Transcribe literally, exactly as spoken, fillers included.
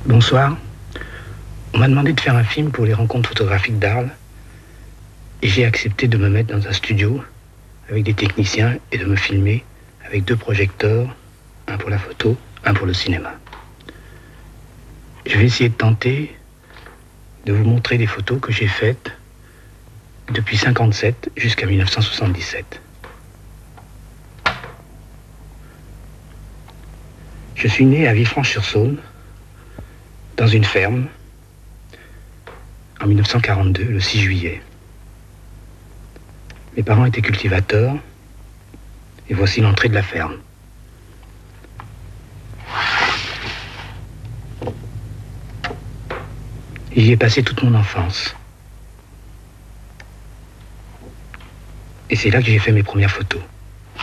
Bonsoir. On m'a demandé de faire un film pour les rencontres photographiques d'Arles et j'ai accepté de me mettre dans un studio avec des techniciens et de me filmer avec deux projecteurs, un pour la photo, un pour le cinéma. Je vais essayer de tenter de vous montrer des photos que j'ai faites depuis cinquante-sept jusqu'à mille neuf cent soixante-dix-sept. Je suis né à Villefranche-sur-Saône, dans une ferme, en mille neuf cent quarante-deux, le six juillet. Mes parents étaient cultivateurs, et voici l'entrée de la ferme. J'y ai passé toute mon enfance. Et c'est là que j'ai fait mes premières photos.